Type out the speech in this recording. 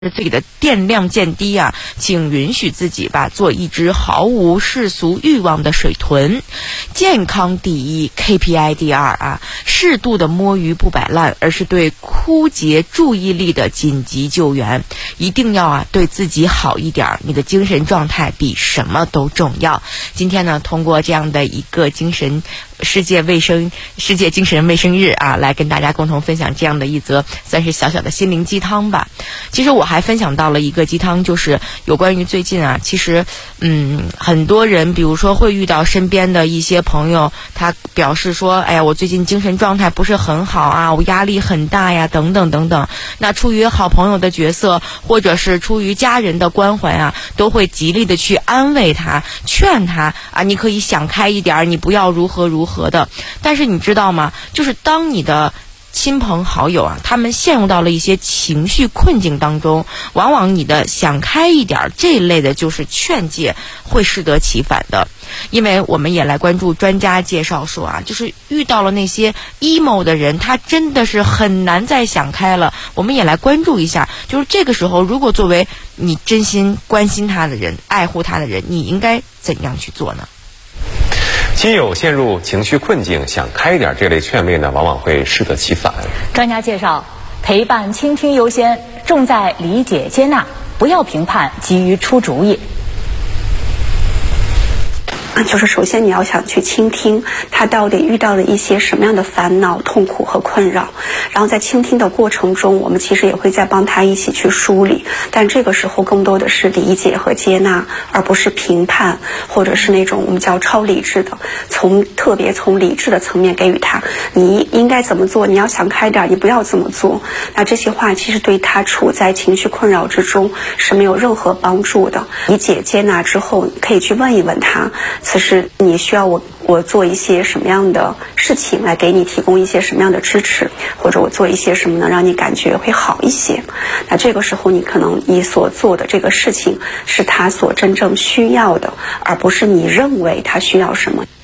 自己的电量渐低啊，请允许自己吧，做一只毫无世俗欲望的水豚。健康第一 ，KPI 第二啊，适度的摸鱼不摆烂，而是对枯竭注意力的紧急救援。一定要啊，对自己好一点，你的精神状态比什么都重要。今天呢，通过这样的一个世界精神卫生日啊，来跟大家共同分享这样的一则算是小小的心灵鸡汤吧。其实我还分享到了一个鸡汤，就是有关于最近啊，其实很多人比如说会遇到身边的一些朋友，他表示说，哎呀，我最近精神状态不是很好啊，我压力很大呀，等等等等。那出于好朋友的角色，或者是出于家人的关怀啊，都会极力的去安慰他，劝他啊，你可以想开一点，你不要如何如何的。但是你知道吗？就是当你的亲朋好友啊，他们陷入到了一些情绪困境当中，往往你的想开一点这一类的就是劝诫会适得其反的。因为我们也来关注专家介绍说啊，就是遇到了那些 emo 的人，他真的是很难再想开了。我们也来关注一下，就是这个时候如果作为你真心关心他的人，爱护他的人，你应该怎样去做呢？ 亲友陷入情绪困境，想开一点这类劝慰呢，往往会适得其反。 专家介绍，陪伴倾听优先，重在理解接纳，不要评判，急于出主意。 就是首先你要想去倾听他到底遇到了一些什么样的烦恼、痛苦和困扰，然后在倾听的过程中，我们其实也会再帮他一起去梳理，但这个时候更多的是理解和接纳，而不是评判，或者是那种我们叫超理智的，特别从理智的层面给予他你应该怎么做，你要想开点，你不要这么做。那这些话其实对他处在情绪困扰之中是没有任何帮助的。理解接纳之后，可以去问一问他，此时你需要我做一些什么样的事情来给你提供一些什么样的支持，或者我做一些什么能让你感觉会好一些。那这个时候你可能你所做的这个事情是他所真正需要的，而不是你认为他需要什么。